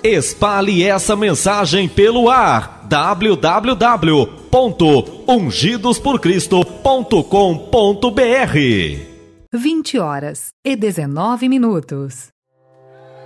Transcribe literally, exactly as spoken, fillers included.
Espalhe essa mensagem pelo ar. w w w ponto ungidos por cristo ponto com ponto b r. vinte horas e dezenove minutos.